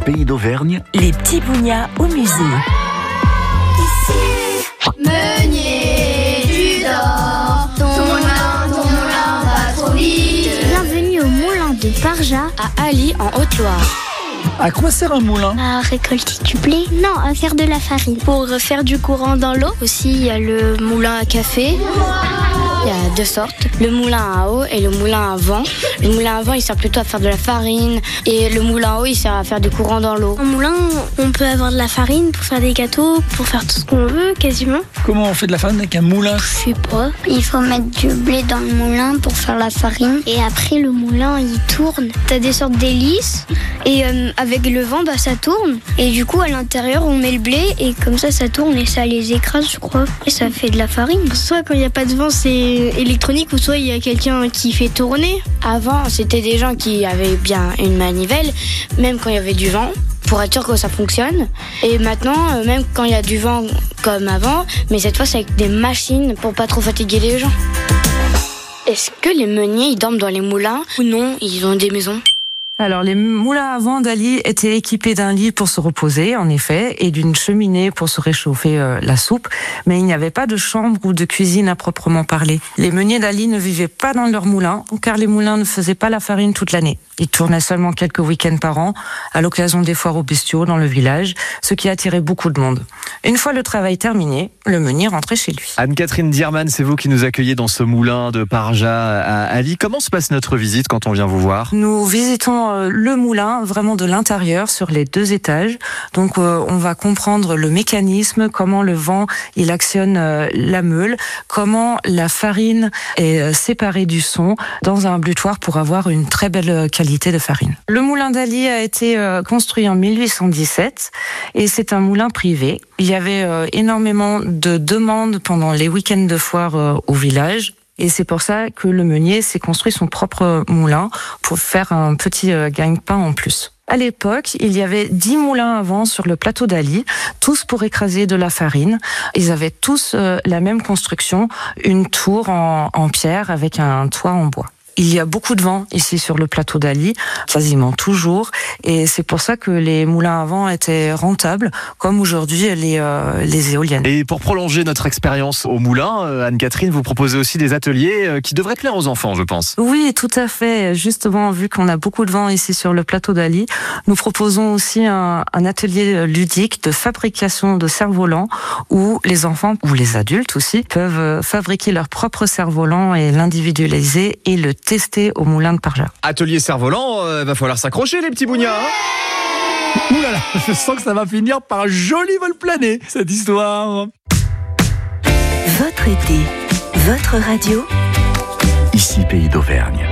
Pays d'Auvergne, les petits bougnats au musée. Meunier du Dor, ton moulin va trop vite. Bienvenue au moulin de Parja à Ali en Haute-Loire. À quoi sert un moulin? À récolter du blé? Non, à faire de la farine. Pour faire du courant dans l'eau. Aussi, il y a le moulin à café. Il y a deux sortes, le moulin à eau et le moulin à vent. Le moulin à vent, il sert plutôt à faire de la farine et le moulin à eau, il sert à faire du courant dans l'eau. En moulin, on peut avoir de la farine pour faire des gâteaux, pour faire tout ce qu'on veut, quasiment. Comment on fait de la farine avec un moulin? Je sais pas. Il faut mettre du blé dans le moulin pour faire la farine. Et après, le moulin, il tourne. T'as des sortes d'hélices et avec le vent, ça tourne. Et du coup, à l'intérieur, on met le blé et comme ça tourne et ça les écrase, je crois. Et ça fait de la farine. Soit quand il n'y a pas de vent, c'est électronique ou soit il y a quelqu'un qui fait tourner. Avant, c'était des gens qui avaient bien une manivelle, même quand il y avait du vent, pour être sûr que ça fonctionne. Et maintenant, même quand il y a du vent comme avant, mais cette fois c'est avec des machines pour pas trop fatiguer les gens. Est-ce que les meuniers, ils dorment dans les moulins ou non, ils ont des maisons? Alors, les moulins à vent d'Ali étaient équipés d'un lit pour se reposer, en effet, et d'une cheminée pour se réchauffer la soupe, mais il n'y avait pas de chambre ou de cuisine à proprement parler. Les meuniers d'Ali ne vivaient pas dans leurs moulins, car les moulins ne faisaient pas la farine toute l'année. Ils tournaient seulement quelques week-ends par an, à l'occasion des foires aux bestiaux dans le village, ce qui attirait beaucoup de monde. Une fois le travail terminé, le meunier rentrait chez lui. Anne-Catherine Dierman, c'est vous qui nous accueillez dans ce moulin de Parja à Ali. Comment se passe notre visite quand on vient vous voir? Nous visitons le moulin vraiment de l'intérieur sur les 2 étages. Donc on va comprendre le mécanisme, comment le vent il actionne la meule, comment la farine est séparée du son dans un butoir pour avoir une très belle qualité de farine. Le moulin d'Ali a été construit en 1817 et c'est un moulin privé. Il y avait énormément de demandes pendant les week-ends de foire au village. Et c'est pour ça que le meunier s'est construit son propre moulin pour faire un petit gagne-pain en plus. À l'époque, il y avait 10 moulins à vent sur le plateau d'Ali, tous pour écraser de la farine. Ils avaient tous la même construction, une tour en pierre avec un toit en bois. Il y a beaucoup de vent ici sur le plateau d'Ali, quasiment toujours, et c'est pour ça que les moulins à vent étaient rentables, comme aujourd'hui les éoliennes. Et pour prolonger notre expérience au moulin, Anne-Catherine, vous proposez aussi des ateliers qui devraient plaire aux enfants, je pense. Oui, tout à fait. Justement, vu qu'on a beaucoup de vent ici sur le plateau d'Ali, nous proposons aussi un atelier ludique de fabrication de cerfs-volants où les enfants, ou les adultes aussi, peuvent fabriquer leur propre cerf-volant et l'individualiser et le tester au moulin de Parja. Atelier cerf-volant, va falloir s'accrocher les petits bougnats. Ouh là là, je sens que ça va finir par un joli vol plané, cette histoire. Votre été, votre radio. Ici Pays d'Auvergne.